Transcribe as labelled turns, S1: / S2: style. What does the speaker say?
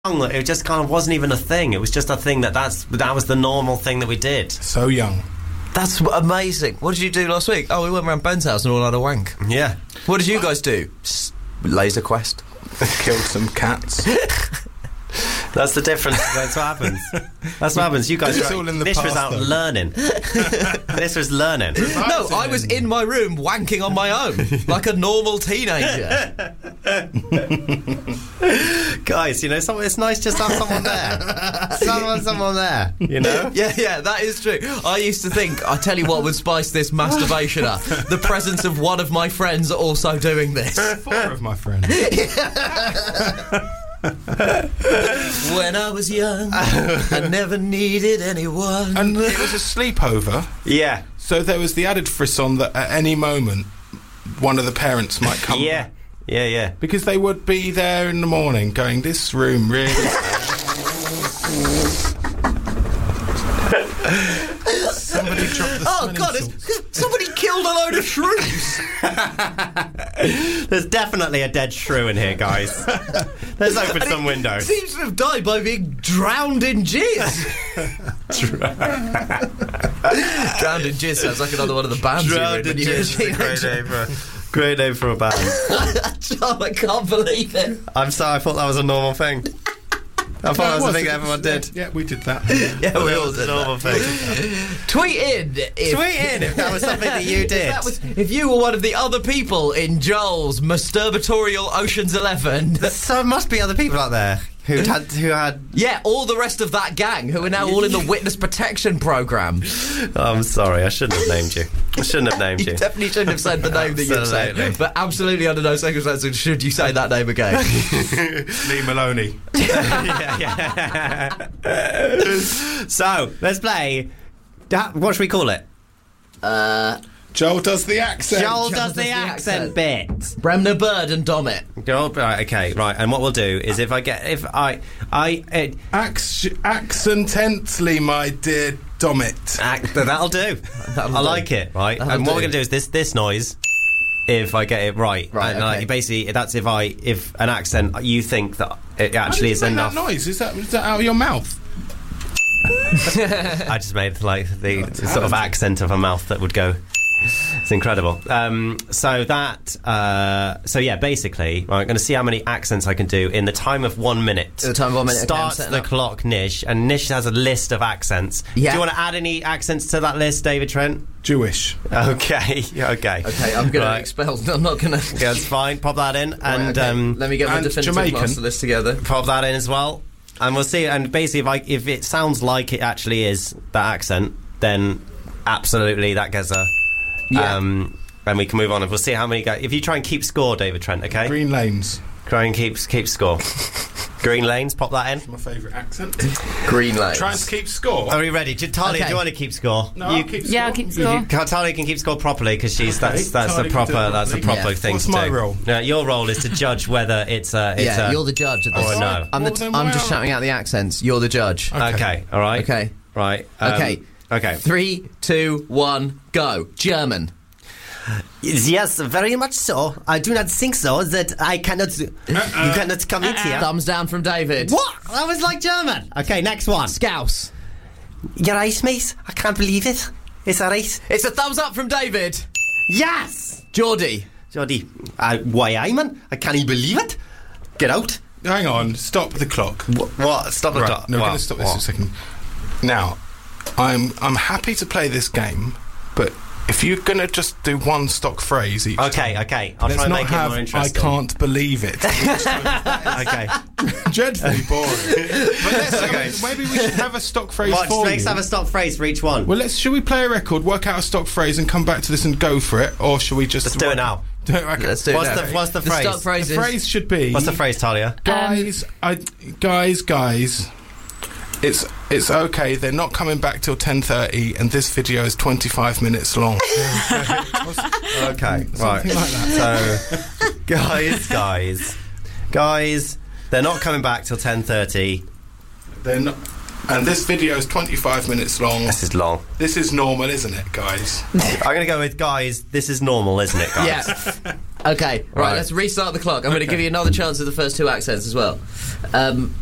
S1: It just kind of wasn't even a thing. It was just a thing that was the normal thing that we did.
S2: So young.
S3: That's amazing. What did you do last week? Oh, we went around Ben's house and all had a wank.
S1: Yeah.
S3: What did you guys do? Laser Quest.
S2: Killed some cats.
S1: That's the difference. That's what happens. That's what happens. You guys
S2: It's all in the
S1: this
S2: past,
S1: was out
S2: though.
S1: learning. This was learning.
S3: No, I was in my room wanking on my own, like a normal teenager.
S1: Guys, you know, it's nice just to have someone there. Someone there, you know?
S3: Yeah, that is true. I used to think, I tell you what would spice this masturbation up. The presence of one of my friends also doing this.
S2: 4 of my friends.
S3: When I was young, I never needed anyone.
S2: And it was a sleepover.
S1: Yeah.
S2: So there was the added frisson that at any moment one of the parents might come.
S1: Yeah. Yeah.
S2: Because they would be there in the morning going, this room really... Somebody dropped the
S3: Oh, God, somebody killed a load of shrews.
S1: There's definitely a dead shrew in here, guys. Let's open some windows.
S3: Seems to have died by being drowned in jizz. Drowned in jizz sounds like another one of the bands you
S1: Drowned
S3: read
S1: in
S3: when you were a
S1: jizz is a
S3: teenager.
S1: great name for a band.
S3: John, I can't believe it.
S1: I'm sorry, I thought that was a normal thing. I thought that was a thing that everyone did.
S2: Yeah, we did that.
S3: Yeah, we all
S1: It was a
S3: did
S1: normal
S3: that.
S1: thing.
S3: Tweet in
S1: If that was something that you did.
S3: If you were one of the other people in Joel's masturbatorial Ocean's 11.
S1: So there must be other people out there who had.
S3: Yeah, all the rest of that gang who are now all in the witness protection programme.
S1: I'm sorry, I shouldn't have named you. I shouldn't have named
S3: You
S1: you.
S3: definitely shouldn't have said the name that you said.
S1: Absolutely.
S3: But absolutely under no circumstances should you say that name again.
S2: Lee Maloney.
S1: Yeah. So, let's play. What should we call it?
S2: Joel does the accent.
S1: Joel does the accent bit.
S3: Bremner Bird and Domit.
S1: Right, okay, right. And what we'll do is
S2: Accentently, my dear Domit.
S1: that'll do.
S3: That'll
S1: I
S3: do.
S1: like it, right?
S3: That'll
S1: and what
S3: do.
S1: we're going to do is this noise. If I get it right,
S3: Right,
S1: and
S3: okay.
S1: basically that's if an accent you think that it actually is
S2: How did you make
S1: enough.
S2: that noise? Is that out of your mouth?
S1: I just made like the sort of accent of a mouth that would go. It's incredible. So yeah, basically, right, I'm going to see how many accents I can do in the time of 1 minute.
S3: The time of 1 minute. Okay, I'm
S1: Starts
S3: setting
S1: the
S3: up.
S1: clock, Nish, and Nish has a list of accents.
S3: Yeah.
S1: Do you want to add any accents to that list, David Trent?
S2: Jewish.
S1: Okay.
S3: Okay, I'm going to expel. I'm not going to.
S1: Yeah, that's fine. Pop that in, and
S3: Let me get my
S2: and
S3: definitive
S2: Jamaican.
S3: master list together.
S1: pop that in as well, and we'll see. And basically, if it sounds like it actually is that accent, then absolutely that gets a.
S3: Yeah.
S1: And we can move on, and we'll see how many go. If you try and keep score, David Trent, okay?
S2: Green Lanes.
S1: Try and keep score. Green Lanes, pop that in.
S2: My favourite accent.
S3: Green Lanes.
S2: Trying to keep score.
S1: Are we ready? Talia,
S3: Okay.
S1: do you want to keep score?
S2: No, I'll keep score.
S4: Yeah, I'll keep score.
S1: Talia can keep score properly because that's
S2: Talia
S1: a
S2: can
S1: proper
S2: do it
S1: that's a
S2: properly.
S1: proper
S3: Yeah.
S1: thing
S2: What's
S1: to
S2: my
S1: do.
S2: role?
S1: Your role is to judge whether it's
S3: Yeah, you're the judge of this.
S1: Or no.
S3: I'm
S2: Well, then
S3: I'm
S2: why
S3: just
S2: are-
S3: shouting out the accents. You're the judge.
S1: Okay, all right.
S3: Okay.
S1: Right.
S3: Okay.
S1: Okay.
S3: 3, 2, 1, go. German.
S1: Yes, very much so. I do not think so that I cannot. You cannot come in here.
S3: Thumbs down from David.
S1: What? That was like German. Okay, next one.
S3: Scouse.
S1: You're right, mate. I can't believe it. It's alright.
S3: It's a thumbs up from David.
S1: Yes!
S3: Geordie.
S1: Jody, why I, man? I can't even believe it. Get out.
S2: Hang on, stop the clock.
S1: What? Stop the
S2: Right,
S1: clock.
S2: no, we're
S1: What?
S2: going to stop this
S1: What?
S2: for a second. Now, I'm happy to play this game, but if you're going to just do one stock phrase each
S1: Okay.
S2: time,
S1: I'll
S2: let's
S1: try and
S2: not
S1: make it
S2: have
S1: more
S2: I
S1: interesting.
S2: can't believe it.
S1: Okay.
S2: Dreadfully boring. But let's maybe we should have a stock phrase
S1: What?
S2: for
S1: Let's
S2: you.
S1: have a stop phrase for each one.
S2: Well, should we play a record, work out a stock phrase, and come back to this and go for it, or should we just
S1: Let's do it now.
S2: Do it, okay.
S3: Let's do
S1: What's
S3: that.
S1: the What's the phrase?
S3: stock phrase
S2: The
S3: is...
S2: phrase should be
S1: What's the phrase, Talia?
S2: guys. Guys. It's okay. They're not coming back till 10:30, and this video is 25 minutes long.
S1: Okay. Right.
S2: Something like that.
S1: So, guys, they're not coming back till 10:30.
S2: They're not, and this video is 25 minutes long.
S1: This is long.
S2: This is normal, isn't it, guys?
S1: I'm going to go with guys. This is normal, isn't it, guys?
S3: Yeah. Okay, right, let's restart the clock. I'm going to give you another chance at the first two accents as well.